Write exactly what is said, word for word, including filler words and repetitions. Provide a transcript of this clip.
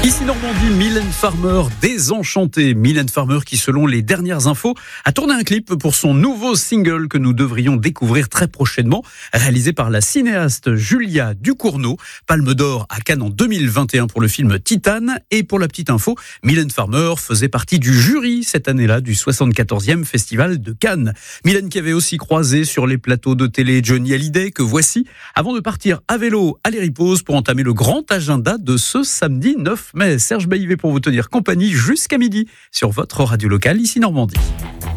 Ici Normandie, Mylène Farmer, désenchantée. Mylène Farmer qui, selon les dernières infos, a tourné un clip pour son nouveau single que nous devrions découvrir très prochainement, réalisé par la cinéaste Julia Ducournau. Palme d'or à Cannes en deux mille vingt et un pour le film Titane. Et pour la petite info, Mylène Farmer faisait partie du jury cette année-là du soixante-quatorzième Festival de Cannes. Mylène qui avait aussi croisé sur les plateaux de télé Johnny Hallyday, que voici, avant de partir à vélo à l'Héripose pour entamer le grand agenda de ce samedi neuf mai. Serge Baillivet pour vous tenir compagnie jusqu'à midi sur votre radio locale, ici Normandie.